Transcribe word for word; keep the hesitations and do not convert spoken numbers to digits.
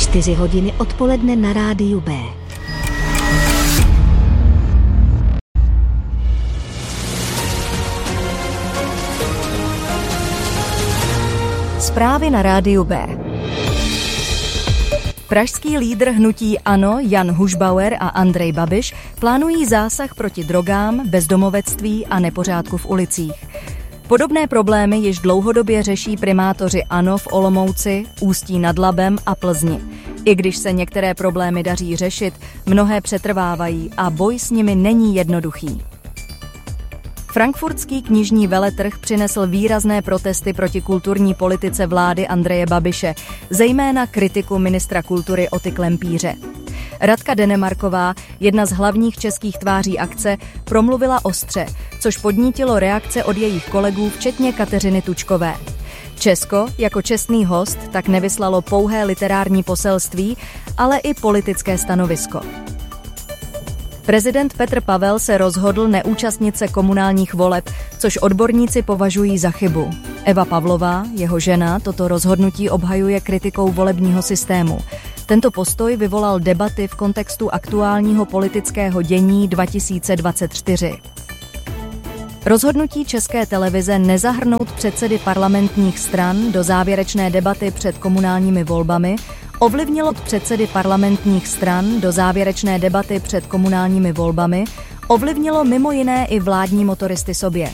čtyři hodiny odpoledne na rádiu B. Zprávy na rádiu B. Pražský lídr hnutí ANO Jan Hušbauer a Andrej Babiš plánují zásah proti drogám, bezdomovectví a nepořádku v ulicích. Podobné problémy již dlouhodobě řeší primátoři ANO v Olomouci, Ústí nad Labem a Plzni. I když se některé problémy daří řešit, mnohé přetrvávají a boj s nimi není jednoduchý. Frankfurtský knižní veletrh přinesl výrazné protesty proti kulturní politice vlády Andreje Babiše, zejména kritiku ministra kultury Oty Klempíře. Radka Denemarková, jedna z hlavních českých tváří akce, promluvila ostře, což podnítilo reakce od jejich kolegů, včetně Kateřiny Tučkové. Česko, jako čestný host, tak nevyslalo pouhé literární poselství, ale i politické stanovisko. Prezident Petr Pavel se rozhodl neúčastnit se komunálních voleb, což odborníci považují za chybu. Eva Pavlová, jeho žena, toto rozhodnutí obhajuje kritikou volebního systému. Tento postoj vyvolal debaty v kontextu aktuálního politického dění dva tisíce dvacet čtyři. Rozhodnutí České televize nezahrnout předsedy parlamentních stran do závěrečné debaty před komunálními volbami ovlivnilo předsedy parlamentních stran do závěrečné debaty před komunálními volbami, ovlivnilo mimo jiné i vládní motoristy sobě.